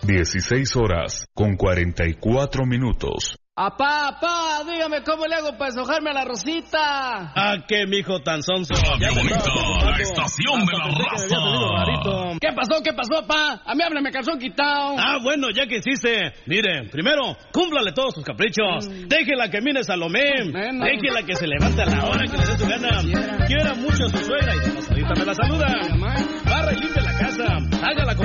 16:44. Apá, dígame cómo le hago para deshojarme a la Rosita. Qué mijo tan sonso. Ya bonita, la estación de la raza. ¿Qué pasó, apá? A mí háblame calzón quitado. Bueno, ya que hiciste. Mire, primero, cúmplale todos sus caprichos. Déjela que mire Salomé. Déjela que se levante a la hora que le dé su gana. Quiera mucho a su suegra y de pasadita me la saluda. Barra y limpia la casa. Hágala como